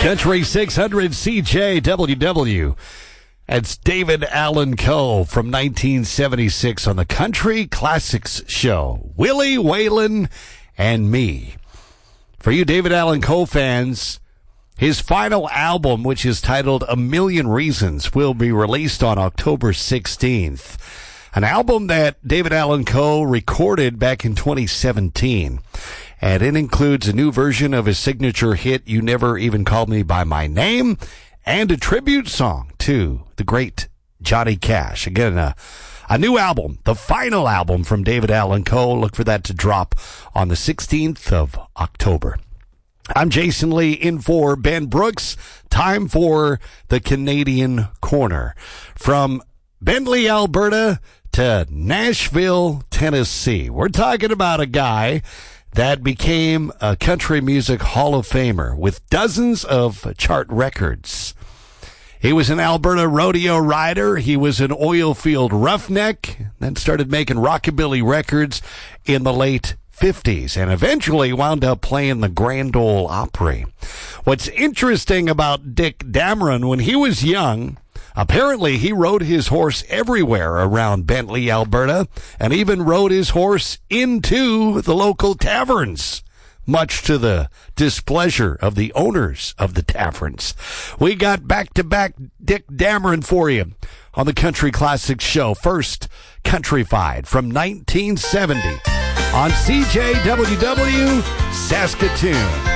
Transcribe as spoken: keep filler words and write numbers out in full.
Country six hundred C J W W. It's David Allan Coe from nineteen seventy-six on the Country Classics Show. Willie, Waylon, and me. For you David Allan Coe fans, his final album, which is titled A Million Reasons, will be released on October sixteenth. An album that David Allan Coe recorded back in twenty seventeen. And it includes a new version of his signature hit, You Never Even Called Me By My Name, and a tribute song to the great Johnny Cash. Again, a, a new album, the final album from David Allan Coe. Look for that to drop on the sixteenth of October. I'm Jason Lee in for Ben Brooks. Time for the Canadian Corner. From Bentley, Alberta to Nashville, Tennessee. We're talking about a guy that became a country music Hall of Famer with dozens of chart records. He was an Alberta rodeo rider. He was an oil field roughneck, then started making rockabilly records in the late fifties and eventually wound up playing the Grand Ole Opry. What's interesting about Dick Dameron, when he was young, apparently he rode his horse everywhere around Bentley, Alberta, and even rode his horse into the local taverns, much to the displeasure of the owners of the taverns. We got back-to-back Dick Dameron for you on the Country Classics Show. First, Countryfied from nineteen seventy on C J W W Saskatoon.